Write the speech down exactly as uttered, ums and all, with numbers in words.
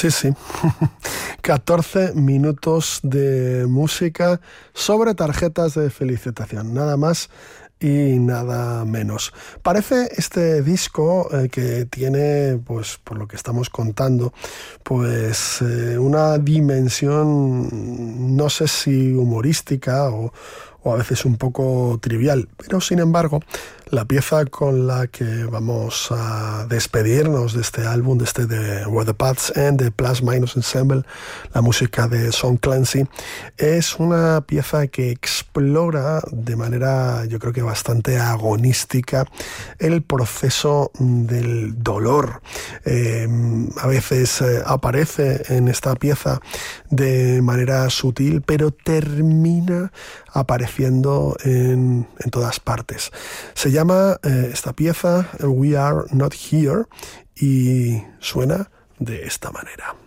Sí, sí. catorce minutos de música sobre tarjetas de felicitación, nada más y nada menos. Parece este disco eh, que tiene, pues por lo que estamos contando, pues eh, una dimensión, no sé si humorística o, o a veces un poco trivial, pero sin embargo, la pieza con la que vamos a despedirnos de este álbum, de este de Where the Paths End, de Plus Minus Ensemble, la música de Sean Clancy, es una pieza que explora de manera, yo creo que bastante agonística, el proceso del dolor. Eh, a veces eh, aparece en esta pieza de manera sutil, pero termina apareciendo en, en todas partes. Se llama eh, esta pieza We Are Not Here y suena de esta manera.